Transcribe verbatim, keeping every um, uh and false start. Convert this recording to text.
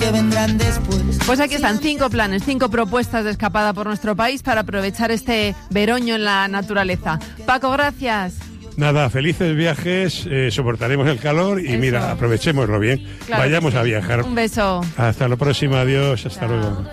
que vendrán después. Pues aquí están cinco planes, cinco propuestas de escapada por nuestro país para aprovechar este veroño en la naturaleza. Paco, gracias. Nada, felices viajes, eh, soportaremos el calor y Eso. mira, aprovechémoslo bien. Claro, Vayamos a viajar. Un beso. Hasta la próxima, adiós, hasta Chao. luego.